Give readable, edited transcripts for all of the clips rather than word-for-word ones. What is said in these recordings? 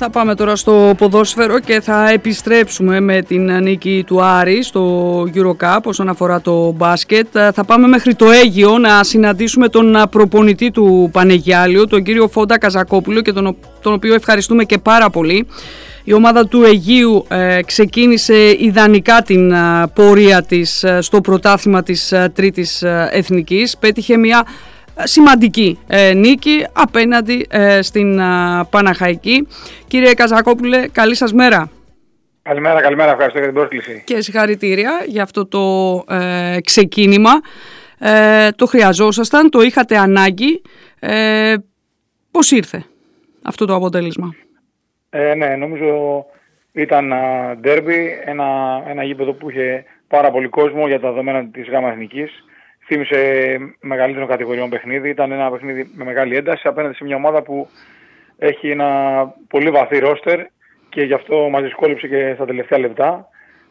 Θα πάμε τώρα στο ποδόσφαιρο και θα επιστρέψουμε με την νίκη του Άρη στο EuroCup όσον αφορά το μπάσκετ. Θα πάμε μέχρι το Αίγυο να συναντήσουμε τον προπονητή του Πανεγιάλιου, τον κύριο Φόντα Καζακόπουλο, και τον οποίο ευχαριστούμε και πάρα πολύ. Η ομάδα του Αιγείου ξεκίνησε ιδανικά την πορεία της στο πρωτάθλημα της Τρίτης Εθνικής. Πέτυχε μια σημαντική νίκη απέναντι στην Παναχαϊκή. Κύριε Καζακόπουλε, καλή σας μέρα. Καλημέρα, ευχαριστώ για την πρόσκληση. Και συγχαρητήρια για αυτό το ξεκίνημα. Το χρειαζόσασταν, το είχατε ανάγκη. Πώς ήρθε αυτό το αποτέλεσμα? Ναι, νομίζω ήταν ντέρμπι, ένα γήπεδο που είχε πάρα πολύ κόσμο για τα δεδομένα της ΓΑΜΑ Εθνικής. Θύμισε μεγαλύτερων κατηγοριών παιχνίδι. Ήταν ένα παιχνίδι με μεγάλη ένταση απέναντι σε μια ομάδα που έχει ένα πολύ βαθύ ρόστερ και γι' αυτό μας δυσκόλεψε και στα τελευταία λεπτά.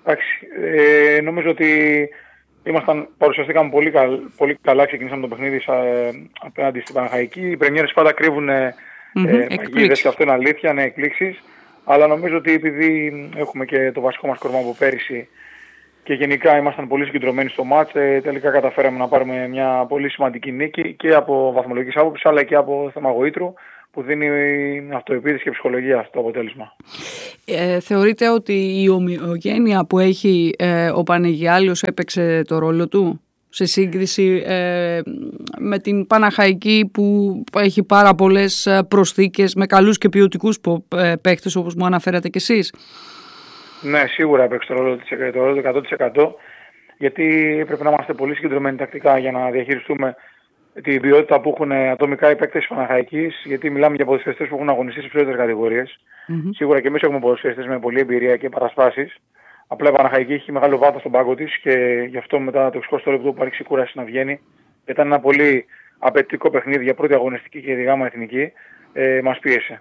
Νομίζω ότι παρουσιαστήκαμε πολύ καλά, ξεκινήσαμε το παιχνίδι απέναντι στην Παναχαϊκή. Οι πρεμιέρες πάντα κρύβουν μαγείδες και αυτό είναι αλήθεια, εκπλήξεις. Αλλά νομίζω ότι επειδή έχουμε και το βασικό μας κορμό από πέρυσι και γενικά ήμασταν πολύ συγκεντρωμένοι στο μάτς, τελικά καταφέραμε να πάρουμε μια πολύ σημαντική νίκη και από βαθμολογικής άποψης αλλά και από θέμα γοήτρου που δίνει αυτοεπίθεση και ψυχολογία αυτό το αποτέλεσμα. Θεωρείτε ότι η ομοιογένεια που έχει ο Πανεγιάλιος έπαιξε το ρόλο του σε σύγκριση με την Παναχαϊκή που έχει πάρα πολλές προσθήκες με καλούς και ποιοτικούς παίχτες όπως μου αναφέρατε κι εσείς? Ναι, σίγουρα έπαιξε το ρόλο του 100%, γιατί πρέπει να είμαστε πολύ συγκεντρωμένοι τακτικά για να διαχειριστούμε την ποιότητα που έχουν ατομικά οι παίκτες της Παναχαϊκής, γιατί μιλάμε για ποδοσφαιριστές που έχουν αγωνιστεί σε ψηλότερες κατηγορίες. Σίγουρα και εμείς έχουμε ποδοσφαιριστές με πολλή εμπειρία και παρασπάσεις. Απλά η Παναχαϊκή έχει μεγάλο βάθος στον πάγκο της και γι' αυτό μετά το 60 λεπτό που άρχισε η κούραση να βγαίνει, ήταν ένα πολύ απαιτητικό παιχνίδι για πρώτη αγωνιστική και τη ΓΑΜΑ Εθνική, μας πίεσε.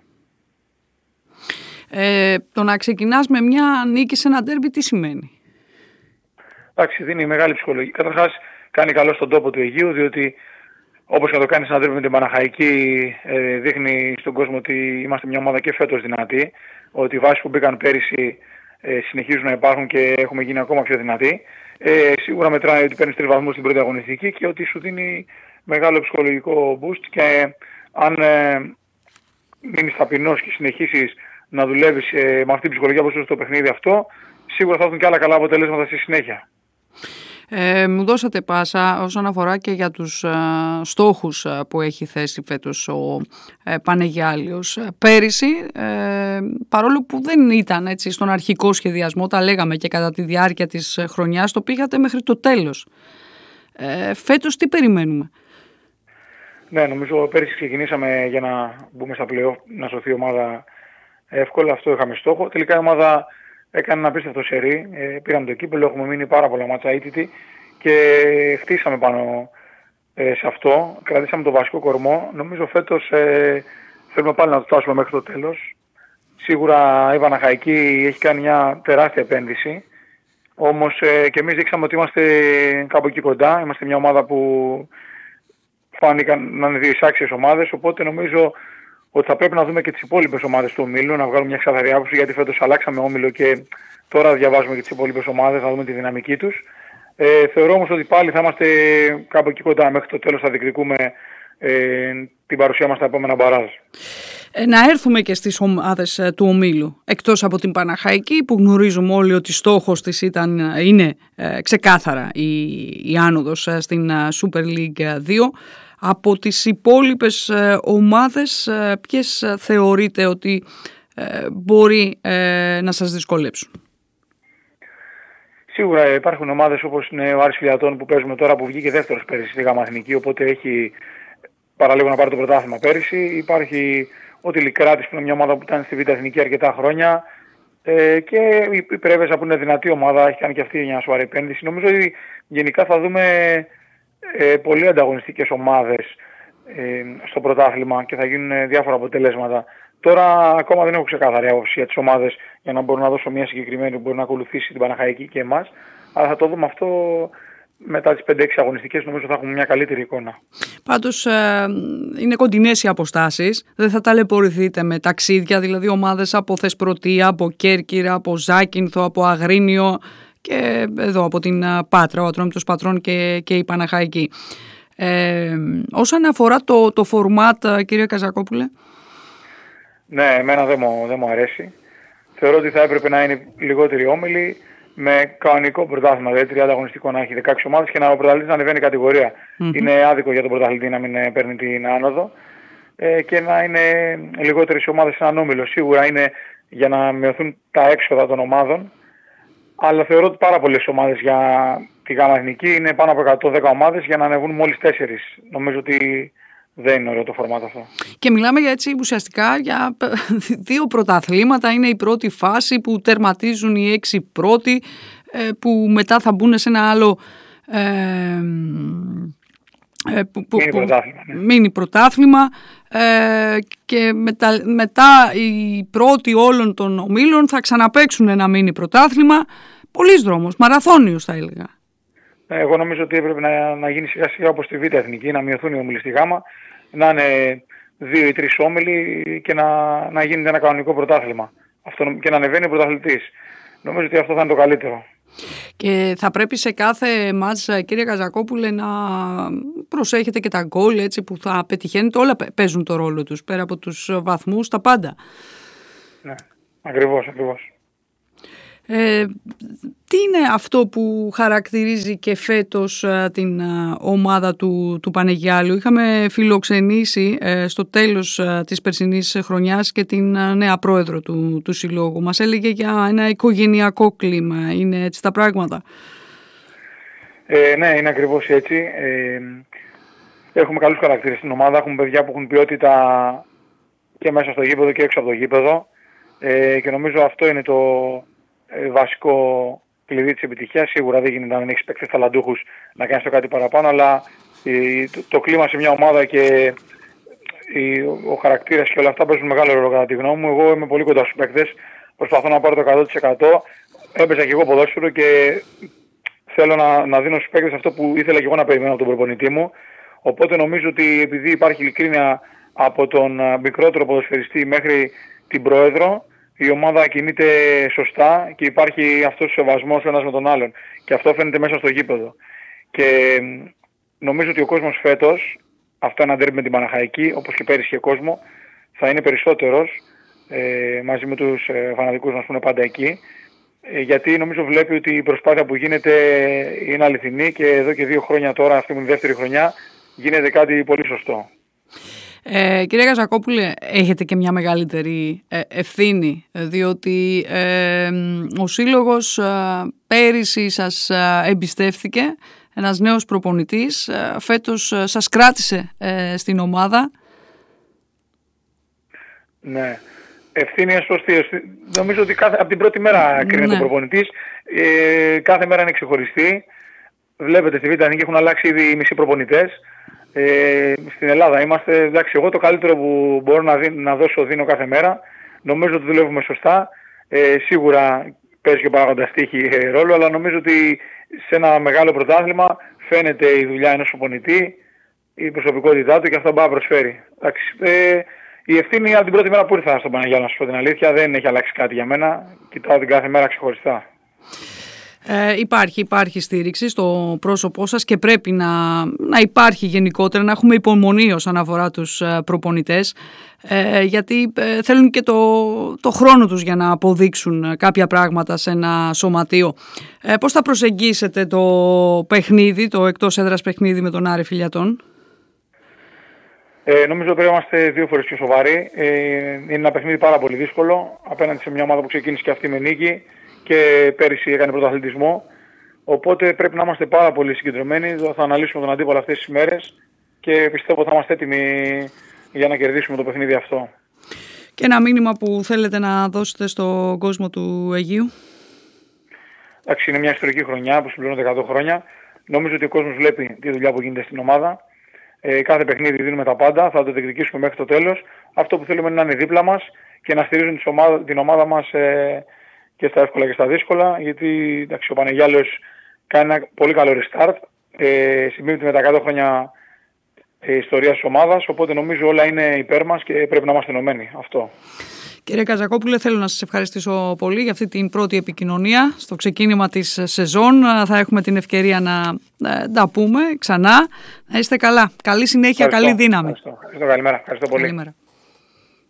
Το να ξεκινάς με μια νίκη σε ένα ντέρμπι τι σημαίνει? Εντάξει, δίνει μεγάλη ψυχολογία. Καταρχάς κάνει καλό στον τόπο του Αιγείου, διότι όπως και να το κάνει ένα ντέρμπι με την Παναχαϊκή, δείχνει στον κόσμο ότι είμαστε μια ομάδα και φέτος δυνατή, ότι οι βάσεις που μπήκαν πέρυσι συνεχίζουν να υπάρχουν και έχουμε γίνει ακόμα πιο δυνατοί. Σίγουρα μετράει ότι παίρνεις 3 βαθμούς στην πρώτη αγωνιστική και ότι σου δίνει μεγάλο ψυχολογικό boost, και αν μείνεις ταπεινός και συνεχίσεις να δουλεύεις με αυτή την ψυχολογία που στο παιχνίδι αυτό, σίγουρα θα έρθουν και άλλα καλά αποτελέσματα στη συνέχεια. Μου δώσατε πάσα όσον αφορά και για τους στόχους που έχει θέσει φέτος ο Πανεγιάλιος. Πέρυσι, παρόλο που δεν ήταν έτσι στον αρχικό σχεδιασμό, τα λέγαμε και κατά τη διάρκεια της χρονιάς, το πήγατε μέχρι το τέλος. Φέτος τι περιμένουμε? Ναι, νομίζω πέρυσι ξεκινήσαμε για να μπούμε στα play-off, να σωθεί η ομάδα εύκολα. Αυτό είχαμε στόχο. Τελικά η ομάδα έκανε ένα απίστευτο σερί. Πήραμε το κύπελλο, έχουμε μείνει πάρα πολλά μάτσα αίτητοι και χτίσαμε πάνω σε αυτό. Κρατήσαμε το βασικό κορμό. Νομίζω φέτος θέλουμε πάλι να το φτάσουμε μέχρι το τέλος. Σίγουρα η Παναχαϊκή έχει κάνει μια τεράστια επένδυση. Όμως και εμείς δείξαμε ότι είμαστε κάπου εκεί κοντά. Είμαστε μια ομάδα που φάνηκαν να είναι δύο εισάξιες ομάδες. Οπότε νομίζω ότι θα πρέπει να δούμε και τις υπόλοιπες ομάδες του ομίλου, να βγάλουμε μια ξεκαθαρή άποψη, γιατί φέτος αλλάξαμε όμιλο και τώρα διαβάζουμε και τις υπόλοιπες ομάδες, να δούμε τη δυναμική τους. Θεωρώ όμως ότι πάλι θα είμαστε κάπου εκεί κοντά, μέχρι το τέλος θα διεκδικούμε την παρουσία μας στα επόμενα μπαράζ. Να έρθουμε και στις ομάδες του ομίλου, εκτός από την Παναχαϊκή που γνωρίζουμε όλοι ότι στόχος της είναι ξεκάθαρα η άνοδος στην Super League 2. Από τις υπόλοιπες ομάδες, ποιες θεωρείτε ότι μπορεί να σας δυσκολέψουν? Σίγουρα υπάρχουν ομάδες όπως είναι ο Άρης Φιλιατών που παίζουμε τώρα, που βγήκε δεύτερος πέρυσι στη ΓΑΜΑ Εθνική, οπότε έχει παραλίγο να πάρει το πρωτάθλημα πέρυσι. Υπάρχει ο Τηλικράτης που είναι μια ομάδα που ήταν στη Β' Εθνική αρκετά χρόνια, και η Πρέβεζα που είναι δυνατή ομάδα, έχει κάνει και αυτή μια σοβαρή επένδυση. Νομίζω ότι γενικά θα δούμε πολύ ανταγωνιστικές ομάδες στο πρωτάθλημα και θα γίνουν διάφορα αποτελέσματα. Τώρα ακόμα δεν έχω ξεκάθαρη άποψη για τις ομάδες για να μπορώ να δώσω μια συγκεκριμένη που μπορεί να ακολουθήσει την Παναχαϊκή και εμάς, αλλά θα το δούμε αυτό μετά τις 5-6 αγωνιστικές νομίζω θα έχουμε μια καλύτερη εικόνα. Πάντως είναι κοντινές οι αποστάσεις, δεν θα ταλαιπωρηθείτε με ταξίδια, δηλαδή ομάδες από Θεσπρωτεία, από Κέρκυρα, από Ζάκυνθο, από Αγρίνιο και εδώ από την Πάτρα, ο Ατρόμητος Πατρών και η Παναχαϊκή. Όσον αφορά το φορμάτ, κύριε Καζακόπουλε. Ναι, εμένα δεν μου αρέσει. Θεωρώ ότι θα έπρεπε να είναι λιγότεροι όμιλοι με κανονικό πρωτάθλημα, δηλαδή 30 αγωνιστικό να έχει 16 ομάδες και ο πρωταθλητής να ανεβαίνει κατηγορία. Είναι άδικο για τον πρωταθλητή να μην παίρνει την άνοδο και να είναι λιγότερες ομάδες σε έναν όμιλο. Σίγουρα είναι για να μειωθούν τα έξοδα των ομάδων, αλλά θεωρώ ότι πάρα πολλές ομάδες για τη ΓΑΜΑ Εθνική είναι πάνω από 110 ομάδες για να ανεβούν μόλις 4. Νομίζω ότι δεν είναι ωραίο το φορμάτ αυτό. Και μιλάμε για έτσι ουσιαστικά για 2 πρωταθλήματα. Είναι η πρώτη φάση που τερματίζουν οι 6 πρώτοι, που μετά θα μπουν σε ένα άλλο μίνι πρωτάθλημα, και μετά οι πρώτοι όλων των ομίλων θα ξαναπαίξουν ένα μίνι πρωτάθλημα. Πολύς δρόμος, μαραθώνιος θα έλεγα. Εγώ νομίζω ότι έπρεπε να γίνει σιγά σιγά όπως στη Β' Εθνική, να μειωθούν οι όμιλοι στη Γάμα, να είναι 2 ή 3 όμιλοι και να γίνεται ένα κανονικό πρωτάθλημα και να ανεβαίνει ο πρωταθλητής. Νομίζω ότι αυτό θα είναι το καλύτερο. Και θα πρέπει σε κάθε μάτς, κύριε Καζακόπουλε, να προσέχετε και τα γκολ έτσι, που θα πετυχαίνετε. Όλα παίζουν το ρόλο τους, πέρα από τους βαθμούς, τα πάντα. Ναι, ακριβώς. Τι είναι αυτό που χαρακτηρίζει και φέτος την ομάδα του Πανεγιάλου? Είχαμε φιλοξενήσει στο τέλος της περσινής χρονιάς και την νέα πρόεδρο του συλλόγου. Μας έλεγε για ένα οικογενειακό κλίμα. Είναι έτσι τα πράγματα? Ναι, είναι ακριβώς έτσι. Έχουμε καλούς χαρακτήρες στην ομάδα. Έχουμε παιδιά που έχουν ποιότητα και μέσα στο γήπεδο και έξω από το γήπεδο. Και νομίζω αυτό είναι το βασικό κλειδί της επιτυχίας. Σίγουρα δεν γίνεται να έχεις παίκτες ταλαντούχους να κάνεις το κάτι παραπάνω, αλλά το κλίμα σε μια ομάδα και ο χαρακτήρας και όλα αυτά παίζουν μεγάλο ρόλο κατά τη γνώμη μου. Εγώ είμαι πολύ κοντά στους παίκτες, προσπαθώ να πάρω το 100%. Έπαιζα και εγώ ποδόσφαιρο και θέλω να δίνω στους παίκτες αυτό που ήθελα και εγώ να περιμένω από τον προπονητή μου. Οπότε νομίζω ότι επειδή υπάρχει ειλικρίνεια από τον μικρότερο ποδοσφαιριστή μέχρι την πρόεδρο, η ομάδα κινείται σωστά και υπάρχει αυτός ο σεβασμός ο ένας με τον άλλον. Και αυτό φαίνεται μέσα στο γήπεδο. Και νομίζω ότι ο κόσμος φέτος, αυτό ένα ντέρμπι με την Παναχαϊκή, όπως και πέρυσι και κόσμο, θα είναι περισσότερος μαζί με τους φανατικούς μας που είναι πάντα εκεί. Γιατί νομίζω βλέπει ότι η προσπάθεια που γίνεται είναι αληθινή και εδώ και 2 χρόνια τώρα, αυτή μου η δεύτερη χρονιά, γίνεται κάτι πολύ σωστό. Κύριε Καζακόπουλε, έχετε και μια μεγαλύτερη ευθύνη, διότι ο Σύλλογος πέρυσι σας εμπιστεύθηκε, ένας νέος προπονητής, φέτος σας κράτησε στην ομάδα. Ναι. Ευθύνη είναι σωστή. Νομίζω ότι από την πρώτη μέρα κρίνεται ο προπονητής. Κάθε μέρα είναι ξεχωριστή. Βλέπετε στη Β' Εθνική έχουν αλλάξει ήδη οι μισοί προπονητές. Στην Ελλάδα είμαστε, εντάξει, εγώ το καλύτερο που μπορώ να δίνω κάθε μέρα. Νομίζω ότι δουλεύουμε σωστά. Σίγουρα παίζει και παράγοντας τύχη ρόλο, αλλά νομίζω ότι σε ένα μεγάλο πρωτάθλημα φαίνεται η δουλειά ενός προπονητή, η προσωπικότητά του και αυτό μπορεί να προσφέρει. Εντάξει, η ευθύνη από την πρώτη μέρα που ήρθα στον Παναγιάλο, να σας πω την αλήθεια, δεν έχει αλλάξει κάτι για μένα. Κοιτάω την κάθε μέρα ξεχωριστά. Υπάρχει στήριξη στο πρόσωπό σας και πρέπει να υπάρχει γενικότερα, να έχουμε υπομονή όσον αφορά τους προπονητές, γιατί θέλουν και το χρόνο τους για να αποδείξουν κάποια πράγματα σε ένα σωματείο. Πώς θα προσεγγίσετε το παιχνίδι, το εκτός έδρας παιχνίδι με τον Άρη Φιλιατών? Νομίζω πρέπει να είμαστε 2 φορές πιο σοβαροί. Είναι ένα παιχνίδι πάρα πολύ δύσκολο απέναντι σε μια ομάδα που ξεκίνησε και αυτή με νίκη και πέρυσι έκανε πρωταθλητισμό. Οπότε πρέπει να είμαστε πάρα πολύ συγκεντρωμένοι. Θα αναλύσουμε τον αντίπαλο αυτές τις μέρες και πιστεύω θα είμαστε έτοιμοι για να κερδίσουμε το παιχνίδι αυτό. Και ένα μήνυμα που θέλετε να δώσετε στον κόσμο του Αιγείου? Εντάξει, είναι μια ιστορική χρονιά που συμπληρώνεται 100 χρόνια. Νομίζω ότι ο κόσμος βλέπει τη δουλειά που γίνεται στην ομάδα. Κάθε παιχνίδι δίνουμε τα πάντα, θα το διεκδικήσουμε μέχρι το τέλος. Αυτό που θέλουμε είναι να είναι δίπλα μας και να στηρίζουν την ομάδα μας και στα εύκολα και στα δύσκολα. Γιατί εντάξει, ο Πανεγιάλος κάνει ένα πολύ καλό restart. συμπίπτει με τα 100 χρόνια ιστορίας της ομάδας, οπότε νομίζω όλα είναι υπέρ μας και πρέπει να είμαστε ενωμένοι. Αυτό. Κύριε Καζακόπουλε, θέλω να σας ευχαριστήσω πολύ για αυτή την πρώτη επικοινωνία στο ξεκίνημα της σεζόν. Θα έχουμε την ευκαιρία να τα πούμε ξανά. Να είστε καλά. Καλή συνέχεια, καλή δύναμη. Ευχαριστώ. Καλημέρα. Ευχαριστώ πολύ. Καλημέρα.